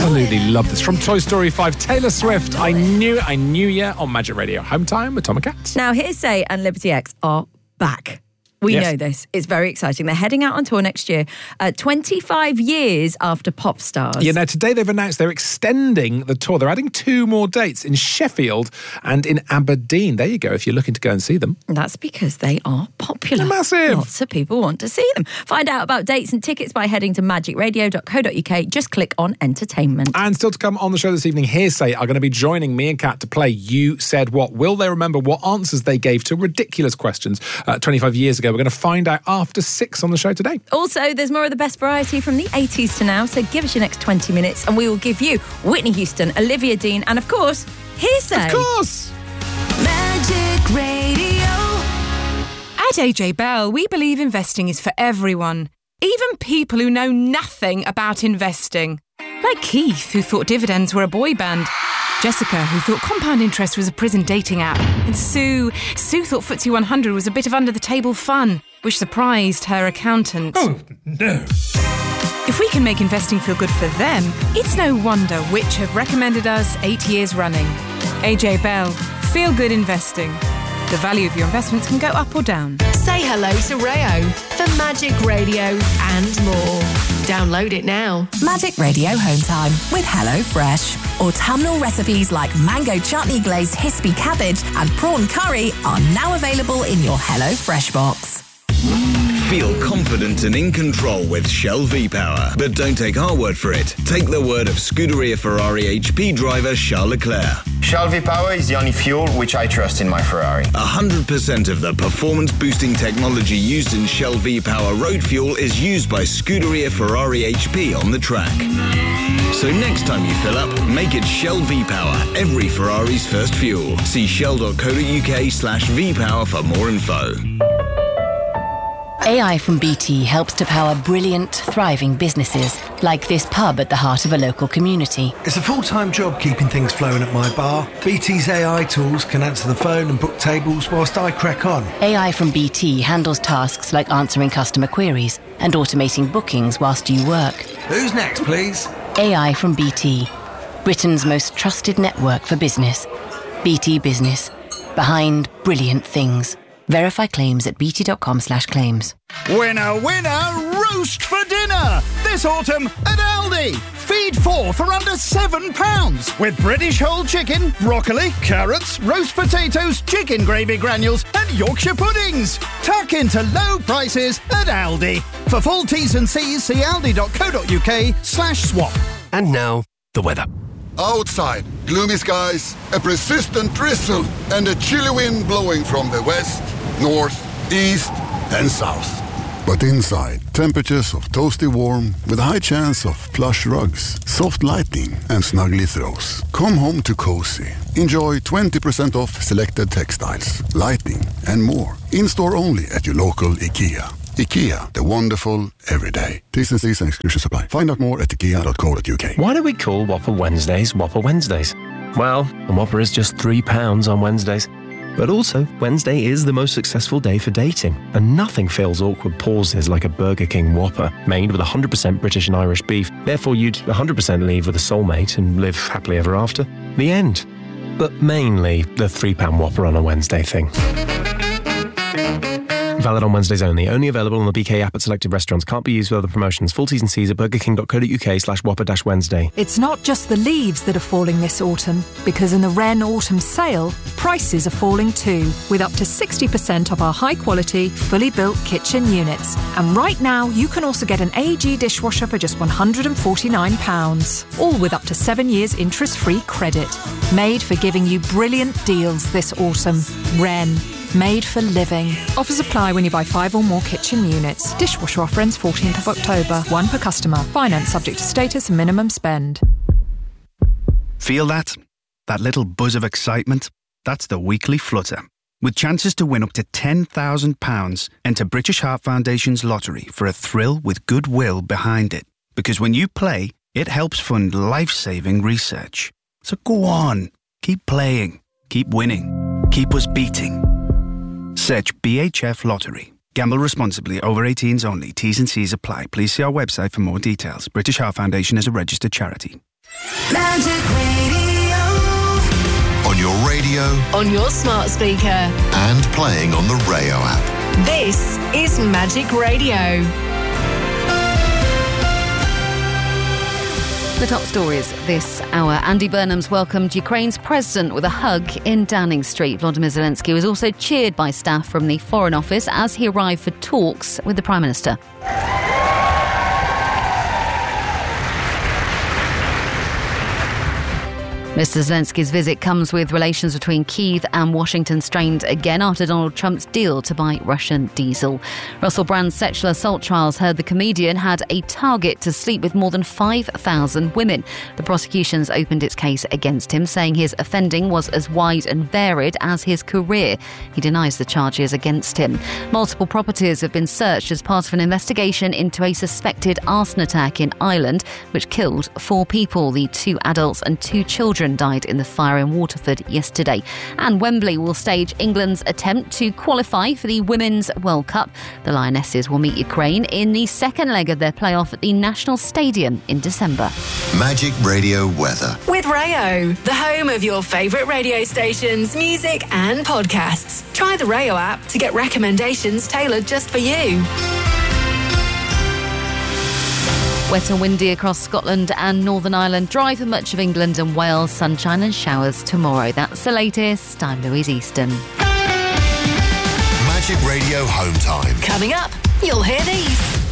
absolutely love this. From Toy Story 5, Taylor Swift. I knew you on Magic Radio. Home time with Tom and Kat. Now, Hearsay and Liberty X are back. We know this. It's very exciting. They're heading out on tour next year, 25 years after Pop Stars. Yeah, now today they've announced they're extending the tour. They're adding 2 more dates in Sheffield and in Aberdeen. There you go, if you're looking to go and see them. That's because they are popular. They're massive. Lots of people want to see them. Find out about dates and tickets by heading to magicradio.co.uk. Just click on entertainment. And still to come on the show this evening, Hearsay are going to be joining me and Kat to play You Said What. Will they remember what answers they gave to ridiculous questions 25 years ago? We're going to find out after 6 on the show today. Also, there's more of the best variety from the 80s to now, so give us your next 20 minutes and we will give you Whitney Houston, Olivia Dean, and of course, Hearsay. Of course! Magic Radio. At AJ Bell, we believe investing is for everyone, even people who know nothing about investing. Like Keith, who thought dividends were a boy band. Jessica, who thought compound interest was a prison dating app. And Sue thought FTSE 100 was a bit of under-the-table fun, which surprised her accountant. Oh, no. If we can make investing feel good for them, it's no wonder Which have recommended us 8 years running. AJ Bell, feel good investing. The value of your investments can go up or down. Say hello to Rayo for Magic Radio and more. Download it now. Magic Radio Home Time with HelloFresh. Autumnal recipes like mango chutney glazed hispy cabbage and prawn curry are now available in your HelloFresh box. Feel confident and in control with Shell V-Power. But don't take our word for it. Take the word of Scuderia Ferrari HP driver Charles Leclerc. Shell V-Power is the only fuel which I trust in my Ferrari. 100% of the performance-boosting technology used in Shell V-Power road fuel is used by Scuderia Ferrari HP on the track. So next time you fill up, make it Shell V-Power, every Ferrari's first fuel. See shell.co.uk/V-Power for more info. AI from BT helps to power brilliant, thriving businesses, like this pub at the heart of a local community. It's a full-time job keeping things flowing at my bar. BT's AI tools can answer the phone and book tables whilst I crack on. AI from BT handles tasks like answering customer queries and automating bookings whilst you work. Who's next, please? AI from BT, Britain's most trusted network for business. BT Business, behind brilliant things. Verify claims at bt.com/claims. Winner, winner, roast for dinner! This autumn at Aldi. Feed 4 for under £7 with British whole chicken, broccoli, carrots, roast potatoes, chicken gravy granules and Yorkshire puddings. Tuck into low prices at Aldi. For full T's and C's, see aldi.co.uk/swap. And now, the weather. Outside, gloomy skies, a persistent drizzle, and a chilly wind blowing from the west, north, east, and south. But inside, temperatures of toasty warm with a high chance of plush rugs, soft lighting, and snuggly throws. Come home to cozy. Enjoy 20% off selected textiles, lighting, and more. In-store only at your local IKEA. IKEA, the wonderful everyday. T's and C's and exclusions apply. Find out more at ikea.co.uk. Why do we call Whopper Wednesdays Whopper Wednesdays? Well, a Whopper is just £3 on Wednesdays. But also, Wednesday is the most successful day for dating, and nothing fills awkward pauses like a Burger King Whopper, made with 100% British and Irish beef. Therefore, you'd 100% leave with a soulmate and live happily ever after. The end. But mainly the £3 Whopper on a Wednesday thing. Valid on Wednesdays only. Only available on the BK app at selected restaurants. Can't be used with other promotions. Full T's and C's at burgerking.co.uk/Whopper-Wednesday. It's not just the leaves that are falling this autumn, because in the Wren Autumn Sale, prices are falling too, with up to 60% off our high-quality, fully built kitchen units. And right now, you can also get an AG dishwasher for just £149. All with up to 7 years interest-free credit. Made for giving you brilliant deals this autumn. Wren. Made for living. Offers apply when you buy 5 or more kitchen units. Dishwasher offer ends 14th of October. 1 per customer. Finance subject to status and minimum spend. Feel that? That little buzz of excitement? That's the weekly flutter. With chances to win up to £10,000, enter British Heart Foundation's lottery for a thrill with goodwill behind it. Because when you play, it helps fund life-saving research. So go on. Keep playing. Keep winning. Keep us beating. Search BHF Lottery. Gamble responsibly. Over 18s only. T's and C's apply. Please see our website for more details. British Heart Foundation is a registered charity. Magic Radio. On your radio. On your smart speaker. And playing on the Rayo app. This is Magic Radio. The top stories this hour. Andy Burnham's welcomed Ukraine's president with a hug in Downing Street. Volodymyr Zelensky was also cheered by staff from the Foreign Office as he arrived for talks with the Prime Minister. Mr. Zelensky's visit comes with relations between Kyiv and Washington strained again after Donald Trump's deal to buy Russian diesel. Russell Brand's sexual assault trials heard the comedian had a target to sleep with more than 5,000 women. The prosecution's opened its case against him, saying his offending was as wide and varied as his career. He denies the charges against him. Multiple properties have been searched as part of an investigation into a suspected arson attack in Ireland, which killed 4 people. The 2 adults and 2 children died in the fire in Waterford yesterday. And Wembley will stage England's attempt to qualify for the Women's World Cup. The Lionesses will meet Ukraine in the second leg of their playoff at the National Stadium in December. Magic Radio weather. With Rayo, the home of your favourite radio stations, music and podcasts. Try the Rayo app to get recommendations tailored just for you. Wet and windy across Scotland and Northern Ireland. Dry for much of England and Wales. Sunshine and showers tomorrow. That's the latest. I'm Louise Easton. Magic Radio Home Time. Coming up, you'll hear these.